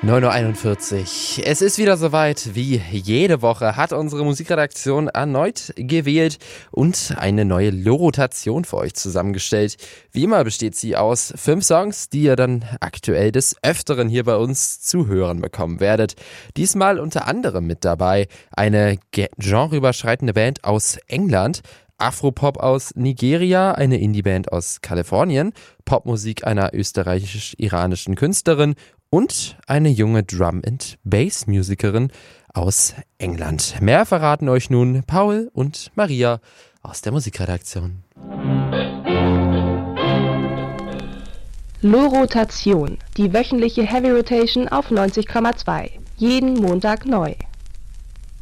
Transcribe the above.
9:41 Uhr. Es ist wieder soweit. Wie jede Woche hat unsere Musikredaktion erneut gewählt und eine neue Rotation für euch zusammengestellt. Wie immer besteht sie aus 5 Songs, die ihr dann aktuell des Öfteren hier bei uns zu hören bekommen werdet. Diesmal unter anderem mit dabei eine genreüberschreitende Band aus England, Afropop aus Nigeria, eine Indie-Band aus Kalifornien, Popmusik einer österreichisch-iranischen Künstlerin und eine junge Drum-and-Bass-Musikerin aus England. Mehr verraten euch nun Paul und Maria aus der Musikredaktion. Rotation, die wöchentliche Heavy Rotation auf 90,2. Jeden Montag neu.